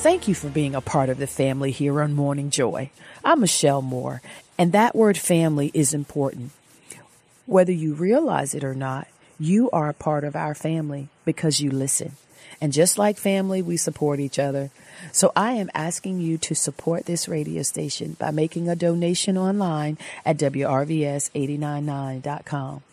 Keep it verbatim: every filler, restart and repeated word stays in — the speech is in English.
Thank you for being a part of the family here on Morning Joy. I'm Michelle Moore, and that word family is important. Whether you realize it or not, you are a part of our family because you listen. And just like family, we support each other. So I am asking you to support this radio station by making a donation online at W R V S eight nine nine dot com.